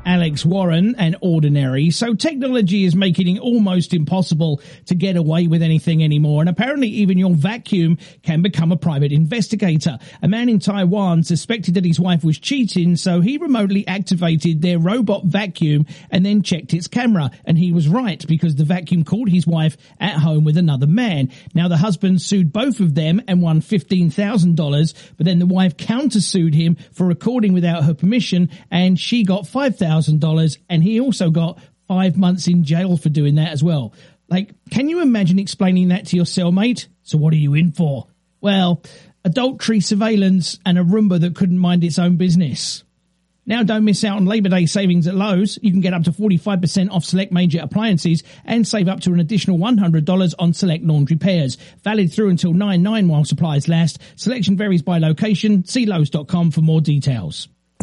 Alex Warren and Ordinary. So technology is making it almost impossible to get away with anything anymore. And apparently even your vacuum can become a private investigator. A man in Taiwan suspected that his wife was cheating, so he remotely activated their robot vacuum and then checked its camera. And he was right, because the vacuum caught his wife at home with another man. Now the husband sued both of them and won $15,000, but then the wife countersued him for recording without her permission, and she got $5,000, and he also got 5 months in jail for doing that as well. Like, can you imagine explaining that to your cellmate? So what are you in for? Well, adultery, surveillance, and a Roomba that couldn't mind its own business. Now don't miss out on Labor Day savings at Lowe's. You can get up to 45% off select major appliances and save up to an additional $100 on select laundry pairs. Valid through until 9/9 while supplies last. Selection varies by location. See Lowe's.com for more details.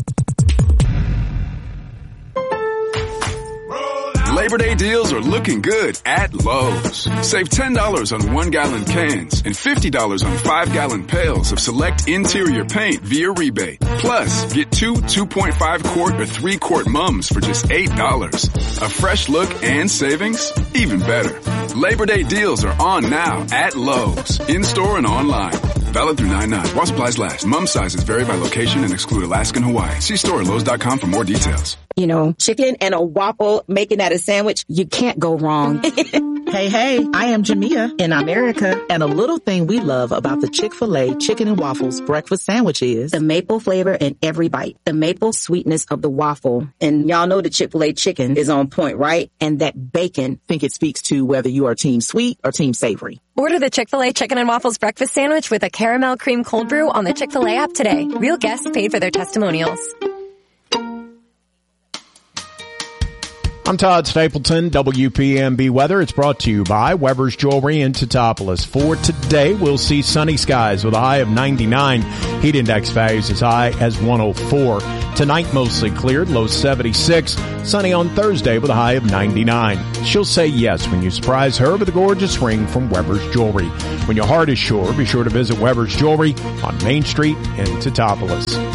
Labor Day deals are looking good at Lowe's. Save $10 on 1-gallon cans and $50 on 5-gallon pails of select interior paint via rebate. Plus, get 2.5-quart or 3-quart mums for just $8. A fresh look and savings? Even better. Labor Day deals are on now at Lowe's, in-store and online. Valid through 9/9. While supplies last. Mum sizes vary by location and exclude Alaska and Hawaii. See store at Lowe's.com for more details. You know, chicken and a waffle, making that a sandwich, you can't go wrong. Hey, I am Jamia in America, and a little thing we love about the Chick-fil-A Chicken and Waffles breakfast sandwich is the maple flavor in every bite, the maple sweetness of the waffle. And y'all know the Chick-fil-A chicken is on point, right? And that bacon. I think it speaks to whether you are team sweet or team savory. Order the Chick-fil-A Chicken and Waffles breakfast sandwich with a caramel cream cold brew on the Chick-fil-A app today. Real guests paid for their testimonials. I'm Todd Stapleton, WPMB Weather. It's brought to you by Weber's Jewelry in Teutopolis. For today, we'll see sunny skies with a high of 99. Heat index values as high as 104. Tonight, mostly cleared, low 76. Sunny on Thursday with a high of 99. She'll say yes when you surprise her with a gorgeous ring from Weber's Jewelry. When your heart is sure, be sure to visit Weber's Jewelry on Main Street in Teutopolis.